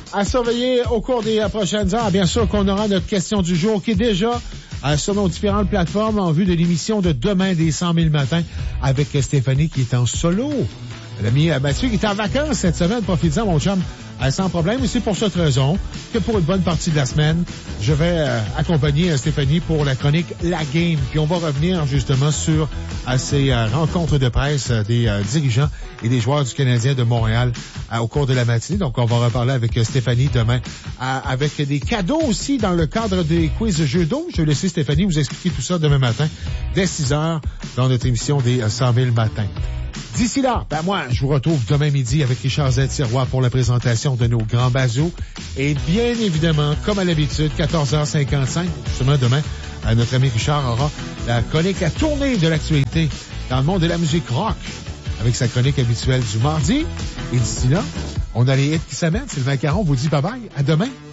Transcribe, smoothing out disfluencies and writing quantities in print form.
À surveiller au cours des prochaines heures, bien sûr qu'on aura notre question du jour qui est déjà sur nos différentes plateformes en vue de l'émission de demain des 100 000 matins avec Stéphanie qui est en solo. L'ami Mathieu qui est en vacances cette semaine, profites-en mon chum, sans problème. Et c'est pour cette raison que pour une bonne partie de la semaine, je vais accompagner Stéphanie pour la chronique La Game. Puis on va revenir justement sur ces rencontres de presse des dirigeants et des joueurs du Canadien de Montréal au cours de la matinée. Donc on va reparler avec Stéphanie demain avec des cadeaux aussi dans le cadre des quiz jeux d'eau. Je vais laisser Stéphanie vous expliquer tout ça demain matin dès 6 heures dans notre émission des 100 000 matins. D'ici là, moi, je vous retrouve demain midi avec Richard Z-Tiroir pour la présentation de nos grands bazos. Et bien évidemment, comme à l'habitude, 14h55, justement demain, notre ami Richard aura la chronique à tourner de l'actualité dans le monde de la musique rock avec sa chronique habituelle du mardi. Et d'ici là, on a les hits qui s'amènent. Sylvain Caron vous dit bye-bye. À demain.